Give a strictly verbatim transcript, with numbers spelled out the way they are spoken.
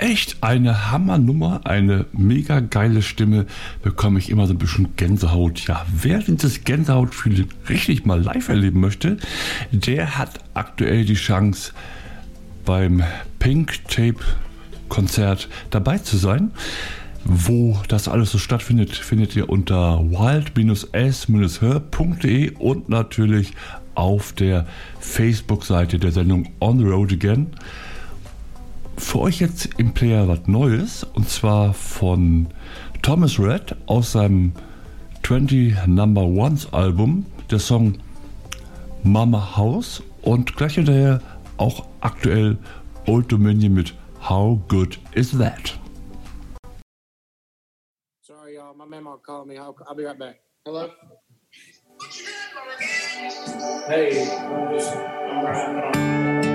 echt eine Hammernummer, eine mega geile Stimme, bekomme ich immer so ein bisschen Gänsehaut. Ja, wer dieses Gänsehautgefühl richtig mal live erleben möchte, der hat aktuell die Chance, beim Pink Tape Konzert dabei zu sein. Wo das alles so stattfindet, findet ihr unter wild s her punkt de und natürlich auf der Facebook-Seite der Sendung On the Road Again. Für euch jetzt im Player was Neues, und zwar von Thomas Rhett aus seinem zwanzig Number Ones Album, der Song Mama House, und gleich hinterher auch aktuell Old Dominion mit How Good Is That? Sorry, y'all. My memo called me. I'll, I'll be right back. Hello? Hey, I'm just, I'm right now.